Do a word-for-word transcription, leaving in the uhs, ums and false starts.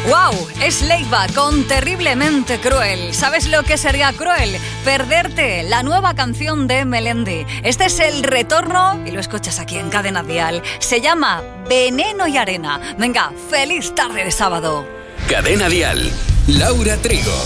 ¡Wow! Es Leiva con Terriblemente Cruel. ¿Sabes lo que sería cruel? Perderte, la nueva canción de Melendi. Este es el retorno y lo escuchas aquí en Cadena Dial. Se llama Veneno y Arena. Venga, feliz tarde de sábado. Cadena Dial, Laura Trigo.